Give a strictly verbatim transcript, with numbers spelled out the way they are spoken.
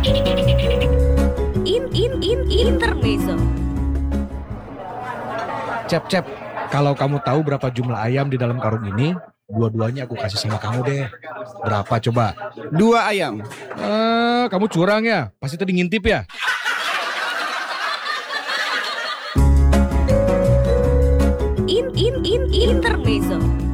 In in in intermezzo. Cep, Cep, kalau kamu tahu berapa jumlah ayam di dalam karung ini, dua-duanya aku kasih sama kamu deh. Berapa coba? Dua ayam. Eh, kamu curang ya? Pasti tadi ngintip ya? In in in intermezzo.